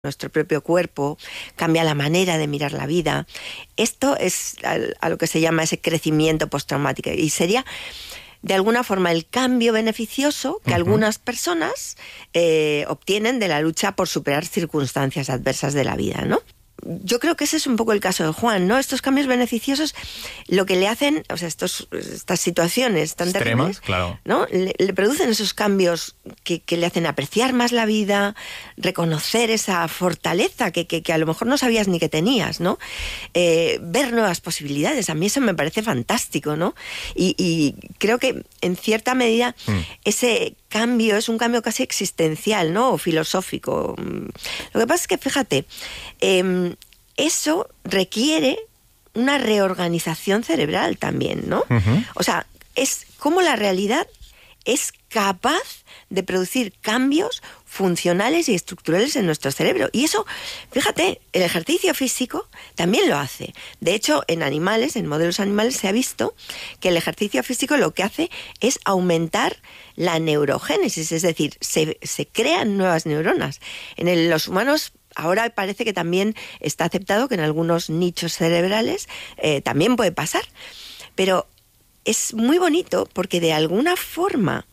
nuestro propio cuerpo, cambia la manera de mirar la vida. Esto es a lo que se llama ese crecimiento postraumático y sería de alguna forma el cambio beneficioso que algunas personas obtienen de la lucha por superar circunstancias adversas de la vida, ¿no? Yo creo que ese es un poco el caso de Juan, ¿no? Estos cambios beneficiosos, lo que le hacen, o sea, estas situaciones tan extremas, terribles, claro, ¿no? Le producen esos cambios que le hacen apreciar más la vida, reconocer esa fortaleza que a lo mejor no sabías ni que tenías, ¿no? Ver nuevas posibilidades, a mí eso me parece fantástico, ¿no? Y creo que en cierta medida ese cambio es un cambio casi existencial, ¿no? O filosófico. Lo que pasa es que, fíjate, eso requiere una reorganización cerebral también, ¿no? O sea, es como la realidad es capaz de producir cambios funcionales y estructurales en nuestro cerebro. Y eso, fíjate, el ejercicio físico también lo hace. De hecho, en animales, en modelos animales, se ha visto que el ejercicio físico lo que hace es aumentar la neurogénesis, es decir, se crean nuevas neuronas. En los humanos ahora parece que también está aceptado que en algunos nichos cerebrales también puede pasar. Pero es muy bonito porque de alguna forma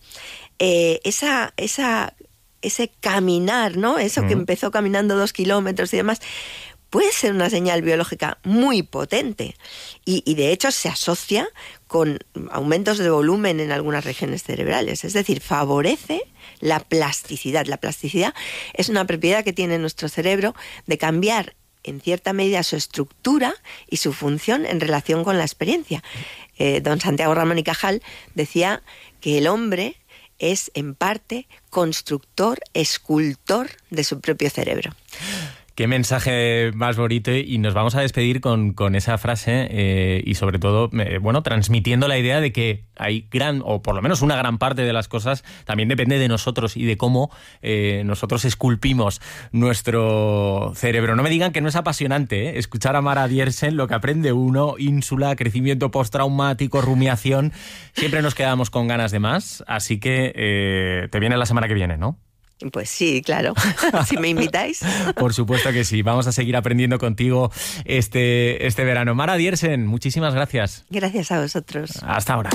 ese caminar, ¿no? Eso que empezó caminando 2 kilómetros y demás, puede ser una señal biológica muy potente y de hecho se asocia con aumentos de volumen en algunas regiones cerebrales, es decir, favorece la plasticidad. La plasticidad es una propiedad que tiene nuestro cerebro de cambiar en cierta medida su estructura y su función en relación con la experiencia. Don Santiago Ramón y Cajal decía que el hombre es en parte constructor, escultor de su propio cerebro. Qué mensaje más bonito, y nos vamos a despedir con esa frase y sobre todo, transmitiendo la idea de que hay o por lo menos una gran parte de las cosas también depende de nosotros y de cómo nosotros esculpimos nuestro cerebro. No me digan que no es apasionante, escuchar a Mara Diersen, lo que aprende uno, ínsula, crecimiento postraumático, rumiación. Siempre nos quedamos con ganas de más, así que te viene la semana que viene, ¿no? Pues sí, claro, si me invitáis. Por supuesto que sí, vamos a seguir aprendiendo contigo este verano. Mara Diersen, muchísimas gracias. Gracias a vosotros. Hasta ahora.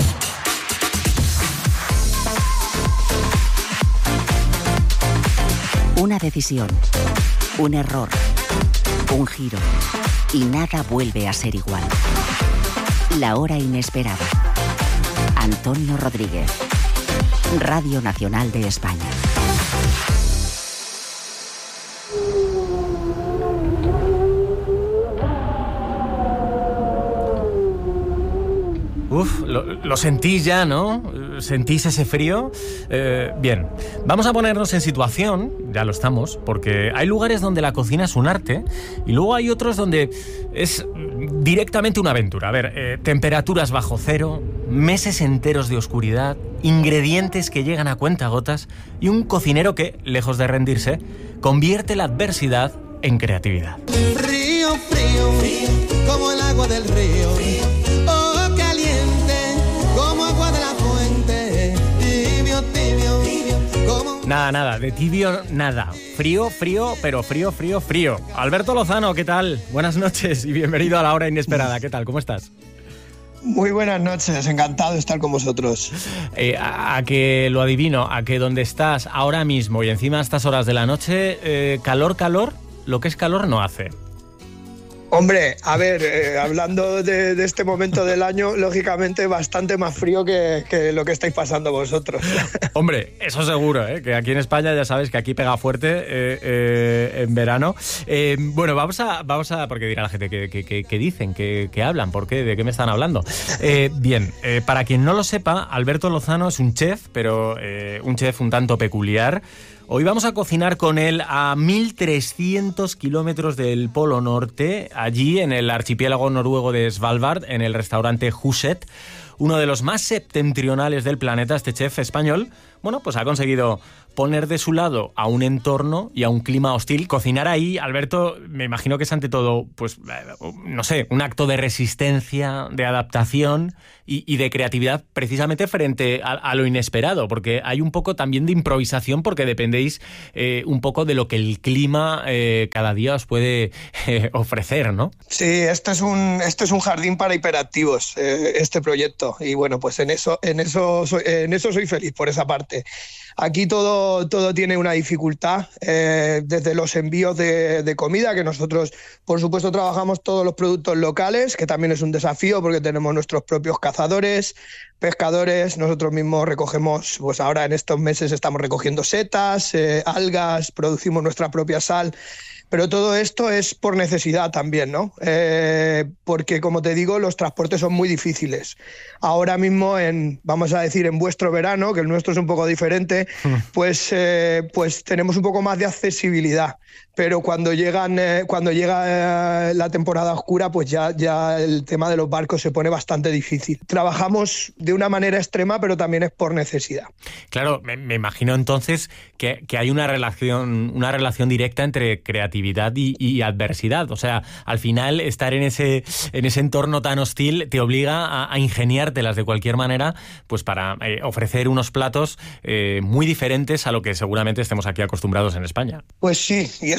Una decisión, un error, un giro y nada vuelve a ser igual. La hora inesperada. Antonio Rodríguez, Radio Nacional de España. Lo sentís ya, ¿no? ¿Sentís ese frío? Bien, vamos a ponernos en situación, ya lo estamos, porque hay lugares donde la cocina es un arte y luego hay otros donde es directamente una aventura. A ver, temperaturas bajo cero, meses enteros de oscuridad, ingredientes que llegan a cuentagotas y un cocinero que, lejos de rendirse, convierte la adversidad en creatividad. Frío, frío, frío, como el agua del río. Oh, caliente, como agua de la fuente. Tibio, tibio, tibio, como... Nada, de tibio nada. Frío, pero frío. Alberto Lozano, ¿qué tal? Buenas noches y bienvenido a La Hora Inesperada. ¿Qué tal? ¿Cómo estás? Muy buenas noches, encantado de estar con vosotros. A que lo adivino, a que donde estás ahora mismo y encima a estas horas de la noche, calor, lo que es calor no hace. Hombre, a ver, hablando de este momento del año, lógicamente bastante más frío que lo que estáis pasando vosotros. Hombre, eso seguro, que aquí en España ya sabes que aquí pega fuerte en verano. Bueno, vamos a porque dirá la gente que dicen, que hablan, ¿por qué? ¿De qué me están hablando? Bien, para quien no lo sepa, Alberto Lozano es un chef, pero un chef un tanto peculiar. Hoy vamos a cocinar con él a 1.300 kilómetros del Polo Norte, allí en el archipiélago noruego de Svalbard, en el restaurante Huset, uno de los más septentrionales del planeta. Este chef español bueno, pues ha conseguido poner de su lado a un entorno y a un clima hostil. Cocinar ahí, Alberto, me imagino que es ante todo, pues, no sé, un acto de resistencia, de adaptación y de creatividad precisamente frente a lo inesperado, porque hay un poco también de improvisación porque dependéis un poco de lo que el clima cada día os puede ofrecer, ¿no? Sí, este es un jardín para hiperactivos, este proyecto, y bueno, pues en eso soy feliz por esa parte. Aquí todo tiene una dificultad, desde los envíos de comida, que nosotros, por supuesto, trabajamos todos los productos locales, que también es un desafío porque tenemos nuestros propios cazadores, pescadores, nosotros mismos recogemos, pues ahora en estos meses estamos recogiendo setas, algas, producimos nuestra propia sal. Pero todo esto es por necesidad también, ¿no? Porque, como te digo, los transportes son muy difíciles. Ahora mismo, vamos a decir, en vuestro verano, que el nuestro es un poco diferente, pues tenemos un poco más de accesibilidad. Pero cuando llega la temporada oscura, pues ya el tema de los barcos se pone bastante difícil. Trabajamos de una manera extrema, pero también es por necesidad. Claro, me imagino entonces que hay una relación directa entre creatividad y adversidad. O sea, al final estar en ese entorno tan hostil te obliga a ingeniártelas de cualquier manera, pues para ofrecer unos platos muy diferentes a lo que seguramente estemos aquí acostumbrados en España. Pues sí, y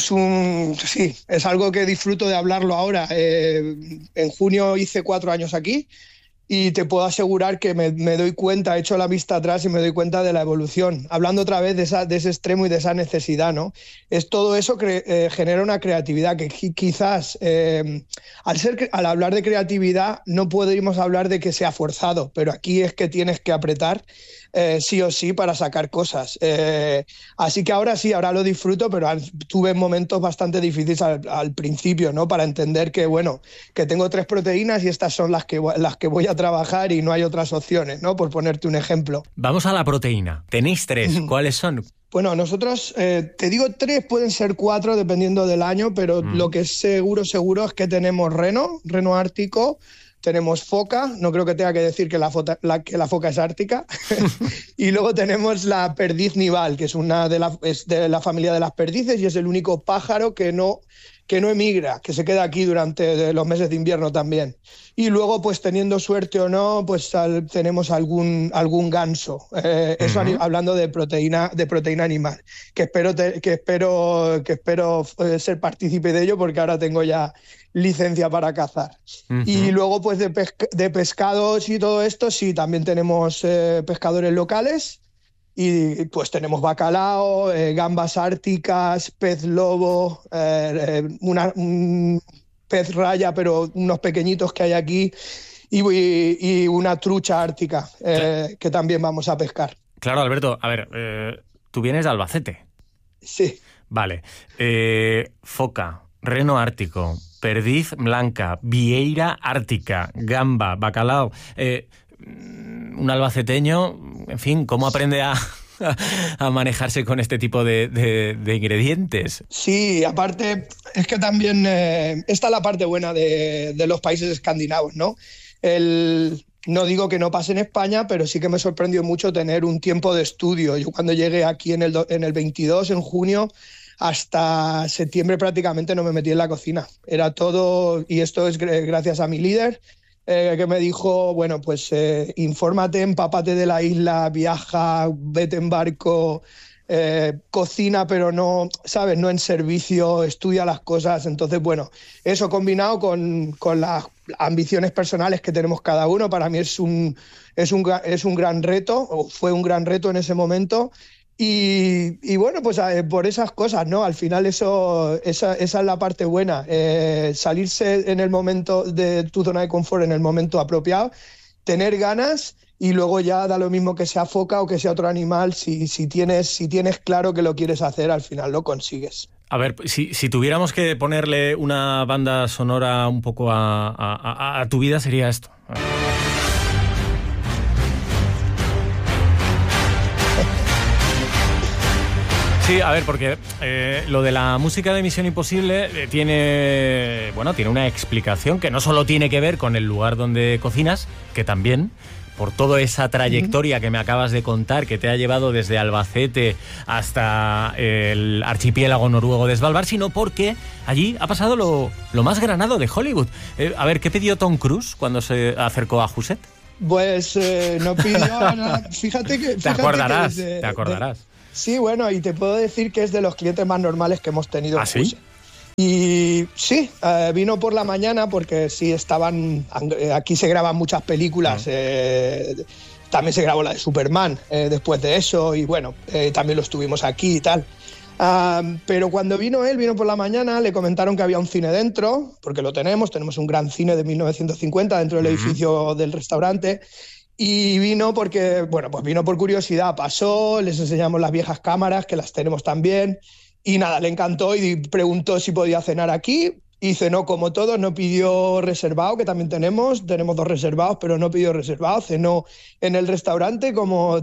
es algo que disfruto de hablarlo ahora. En junio hice 4 años aquí y te puedo asegurar que me doy cuenta, echo la vista atrás y me doy cuenta de la evolución. Hablando otra vez de ese extremo y de esa necesidad, ¿no? Es todo eso que genera una creatividad que quizás, al hablar de creatividad, no podemos hablar de que sea forzado, pero aquí es que tienes que apretar sí o sí para sacar cosas. Así que ahora sí, ahora lo disfruto, pero tuve momentos bastante difíciles al principio, ¿no? Para entender que, bueno, que tengo 3 proteínas y estas son las que voy a trabajar y no hay otras opciones, ¿no? Por ponerte un ejemplo. Vamos a la proteína. Tenéis 3. ¿Cuáles son? Bueno, nosotros, te digo 3, pueden ser 4 dependiendo del año, pero lo que es seguro es que tenemos reno ártico, tenemos foca, no creo que tenga que decir que la foca es ártica, y luego tenemos la perdiz nival, que es de la familia de las perdices y es el único pájaro que no emigra, que se queda aquí durante los meses de invierno también. Y luego, pues teniendo suerte o no, pues tenemos algún ganso. Eso hablando de proteína animal, que espero ser partícipe de ello porque ahora tengo ya licencia para cazar. Y luego, pues de pescados y todo esto, sí, también tenemos pescadores locales. Y pues tenemos bacalao, gambas árticas, pez lobo, un pez raya, pero unos pequeñitos que hay aquí, y una trucha ártica que también vamos a pescar. Claro, Alberto, a ver, tú vienes de Albacete. Sí. Vale. Foca, reno ártico, perdiz blanca, vieira ártica, gamba, bacalao... un albaceteño, en fin, ¿cómo aprende a manejarse con este tipo de ingredientes? Sí, aparte, es que también esta es la parte buena de los países escandinavos, ¿no? No digo que no pase en España, pero sí que me sorprendió mucho tener un tiempo de estudio. Yo cuando llegué aquí en el 22, en junio, hasta septiembre prácticamente no me metí en la cocina. Era todo, y esto es gracias a mi líder, que me dijo, bueno, pues infórmate, empápate de la isla, viaja, vete en barco, cocina, pero no, ¿sabes? No en servicio, estudia las cosas. Entonces, bueno, eso combinado con las ambiciones personales que tenemos cada uno, para mí es un gran reto, o fue un gran reto en ese momento. Y bueno, pues por esas cosas, ¿no? Al final esa es la parte buena, salirse en el momento de tu zona de confort en el momento apropiado, tener ganas y luego ya da lo mismo que sea foca o que sea otro animal, si tienes claro que lo quieres hacer, al final lo consigues. A ver, si tuviéramos que ponerle una banda sonora un poco a tu vida, sería esto. Sí, a ver, porque lo de la música de Misión Imposible tiene una explicación que no solo tiene que ver con el lugar donde cocinas, que también, por toda esa trayectoria que me acabas de contar, que te ha llevado desde Albacete hasta el archipiélago noruego de Svalbard, sino porque allí ha pasado lo más granado de Hollywood. A ver, ¿qué pidió Tom Cruise cuando se acercó a Huset? Pues no pidió nada. Fíjate que... Te acordarás. Sí, bueno, y te puedo decir que es de los clientes más normales que hemos tenido. ¿Ah, sí? Y sí, vino por la mañana porque sí estaban... Aquí se graban muchas películas. También se grabó la de Superman después de eso. Y bueno, también lo estuvimos aquí y tal. Pero cuando vino por la mañana, le comentaron que había un cine dentro, porque lo tenemos un gran cine de 1950 dentro del edificio del restaurante, y vino porque, bueno, pues vino por curiosidad, pasó, les enseñamos las viejas cámaras, que las tenemos también, y nada, le encantó y preguntó si podía cenar aquí, y cenó como todos, no pidió reservado, que también tenemos 2 reservados, pero no pidió reservado, cenó en el restaurante como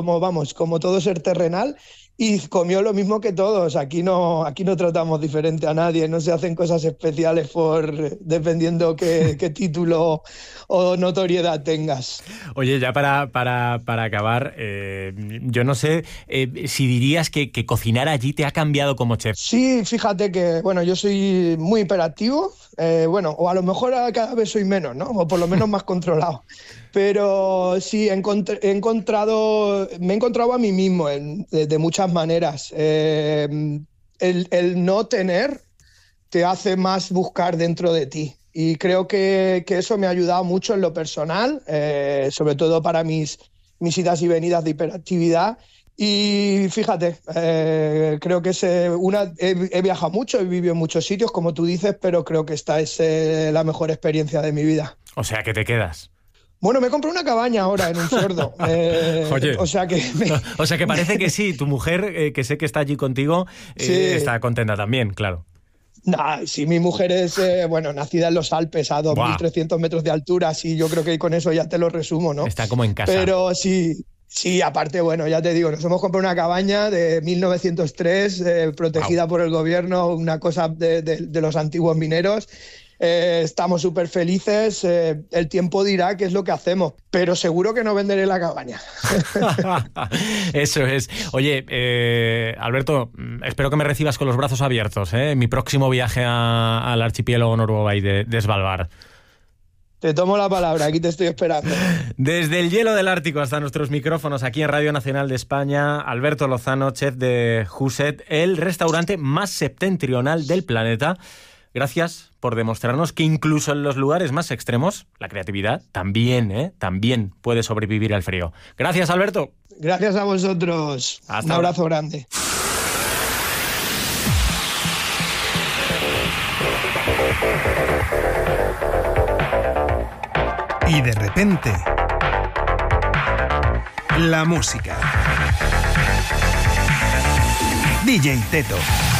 todo ser terrenal, y comió lo mismo que todos. Aquí no tratamos diferente a nadie, no se hacen cosas especiales dependiendo qué título o notoriedad tengas. Oye, ya para acabar, yo no sé si dirías que cocinar allí te ha cambiado como chef. Sí, fíjate que, bueno, yo soy muy hiperactivo, o a lo mejor cada vez soy menos, ¿no? O por lo menos más controlado. Pero sí, me he encontrado a mí mismo de muchas maneras. El no tener te hace más buscar dentro de ti. Y creo que eso me ha ayudado mucho en lo personal, sobre todo para mis idas y venidas de hiperactividad. Y fíjate, creo que he viajado mucho, he vivido en muchos sitios, como tú dices, pero creo que esta es la mejor experiencia de mi vida. O sea, que te quedas. Bueno, me compré una cabaña ahora en un fiordo. Oye, o sea que parece que sí, tu mujer, que sé que está allí contigo, sí, está contenta también, claro. Nah, sí, mi mujer es nacida en los Alpes a 2.300 metros de altura, sí, yo creo que con eso ya te lo resumo, ¿no? Está como en casa. Pero sí, aparte, bueno, ya te digo, nos hemos comprado una cabaña de 1903, protegida por el gobierno, una cosa de los antiguos mineros. Estamos súper felices, el tiempo dirá qué es lo que hacemos, pero seguro que no venderé la cabaña. Eso es. Oye, Alberto, espero que me recibas con los brazos abiertos, en mi próximo viaje al archipiélago noruego de Svalbard. Te tomo la palabra, aquí te estoy esperando. Desde el hielo del Ártico hasta nuestros micrófonos aquí en Radio Nacional de España, Alberto Lozano, chef de Huset, el restaurante más septentrional del planeta. Gracias por demostrarnos que incluso en los lugares más extremos, la creatividad también puede sobrevivir al frío. Gracias, Alberto. Gracias a vosotros. Un abrazo grande. Y de repente, la música. DJ Teto.